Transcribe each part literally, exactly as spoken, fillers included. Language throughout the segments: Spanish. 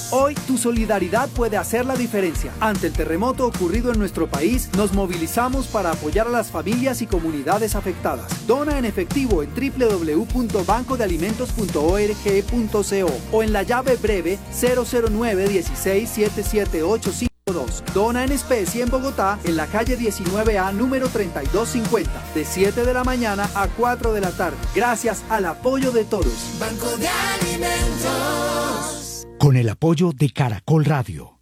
Hoy tu solidaridad puede hacer la diferencia. Ante el terremoto ocurrido en nuestro país, nos movilizamos para apoyar a las familias y comunidades afectadas. Dona en efectivo en doble u doble u doble u punto banco de alimentos punto org punto co o en la llave breve cero cero nueve dieciséis siete siete ocho cinco dos. Dona en especie en Bogotá, en la calle diecinueve A, número treinta y dos cincuenta, de siete de la mañana a cuatro de la tarde. Gracias al apoyo de todos. Banco de Alimentos. Con el apoyo de Caracol Radio.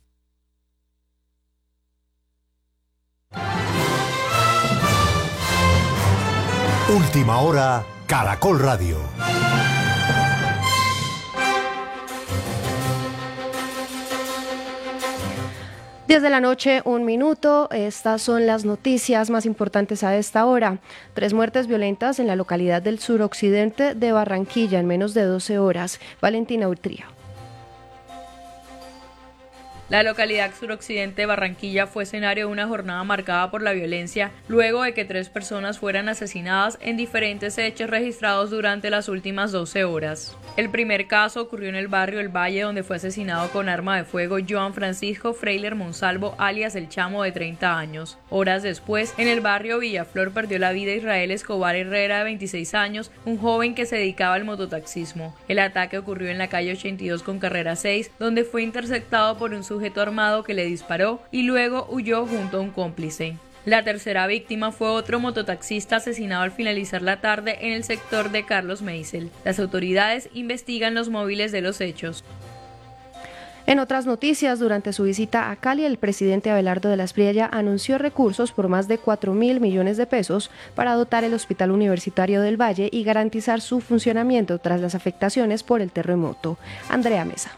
Última hora, Caracol Radio. diez de la noche, un minuto. Estas son las noticias más importantes a esta hora. Tres muertes violentas en la localidad del suroccidente de Barranquilla en menos de doce horas. Valentina Urtría. La localidad suroccidente de Barranquilla fue escenario de una jornada marcada por la violencia, luego de que tres personas fueran asesinadas en diferentes hechos registrados durante las últimas doce horas. El primer caso ocurrió en el barrio El Valle, donde fue asesinado con arma de fuego Joan Francisco Freiler Monsalvo, alias El Chamo, de treinta años. Horas después, en el barrio Villaflor perdió la vida Israel Escobar Herrera, de veintiséis años, un joven que se dedicaba al mototaxismo. El ataque ocurrió en la calle ochenta y dos con carrera seis, donde fue interceptado por un sujeto armado que le disparó y luego huyó junto a un cómplice. La tercera víctima fue otro mototaxista asesinado al finalizar la tarde en el sector de Carlos Meisel. Las autoridades investigan los móviles de los hechos. En otras noticias, durante su visita a Cali, el presidente Abelardo de la Espriella anunció recursos por más de cuatro mil millones de pesos para dotar el Hospital Universitario del Valle y garantizar su funcionamiento tras las afectaciones por el terremoto. Andrea Mesa.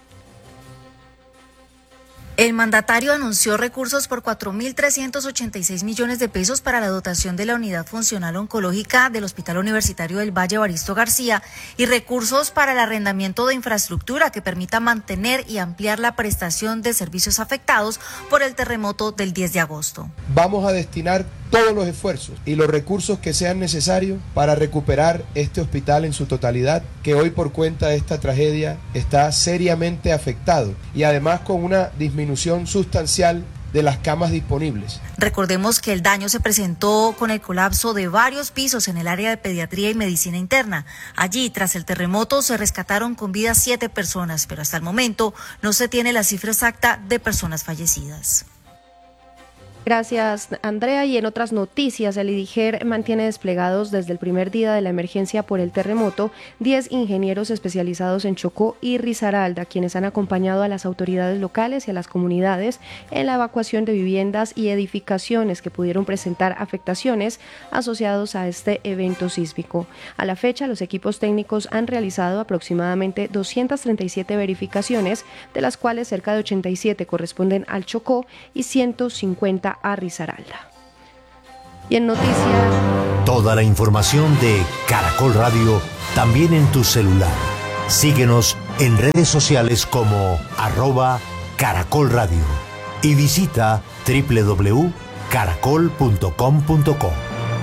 El mandatario anunció recursos por cuatro mil trescientos ochenta y seis millones de pesos para la dotación de la unidad funcional oncológica del Hospital Universitario del Valle Evaristo García y recursos para el arrendamiento de infraestructura que permita mantener y ampliar la prestación de servicios afectados por el terremoto del diez de agosto. Vamos a destinar todos los esfuerzos y los recursos que sean necesarios para recuperar este hospital en su totalidad, que hoy por cuenta de esta tragedia está seriamente afectado y además con una disminución sustancial de las camas disponibles. Recordemos que el daño se presentó con el colapso de varios pisos en el área de pediatría y medicina interna. Allí, tras el terremoto, se rescataron con vida siete personas, pero hasta el momento no se tiene la cifra exacta de personas fallecidas. Gracias, Andrea. Y en otras noticias, el IDIGER mantiene desplegados desde el primer día de la emergencia por el terremoto diez ingenieros especializados en Chocó y Risaralda, quienes han acompañado a las autoridades locales y a las comunidades en la evacuación de viviendas y edificaciones que pudieron presentar afectaciones asociados a este evento sísmico. A la fecha, los equipos técnicos han realizado aproximadamente doscientas treinta y siete verificaciones, de las cuales cerca de ochenta y siete corresponden al Chocó y ciento cincuenta a Risaralda. Y en noticias... Toda la información de Caracol Radio también en tu celular. Síguenos en redes sociales como arroba Caracol Radio y visita doble u doble u doble u punto caracol punto com punto co.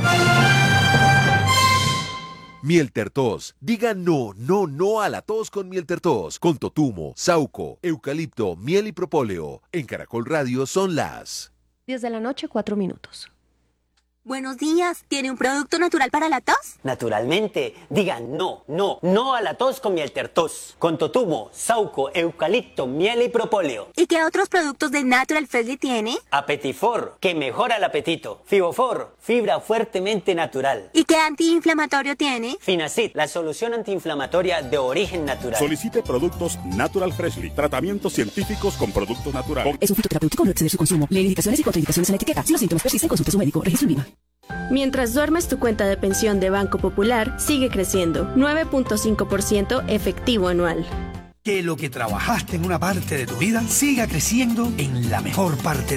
Miel Tertos. Diga no, no, no a la tos con Miel Tertos. Con totumo, sauco, eucalipto, miel y propóleo. En Caracol Radio son las diez de la noche, cuatro minutos. Buenos días, ¿tiene un producto natural para la tos? Naturalmente, diga no, no, no a la tos con Miel Tertos. Con totumo, sauco, eucalipto, miel y propóleo. ¿Y qué otros productos de Natural Freshly tiene? Apetifor, que mejora el apetito. Fibofor, fibra fuertemente natural. ¿Y qué antiinflamatorio tiene? Finacid, la solución antiinflamatoria de origen natural. Solicite productos Natural Freshly, tratamientos científicos con productos naturales. Es un fitoterapéutico, no exceder su consumo. Lee indicaciones y contraindicaciones en la etiqueta. Si los síntomas persisten, consulte a su médico. Registro en Viva. Mientras duermes, tu cuenta de pensión de Banco Popular sigue creciendo, nueve punto cinco por ciento efectivo anual. Que lo que trabajaste en una parte de tu vida siga creciendo en la mejor parte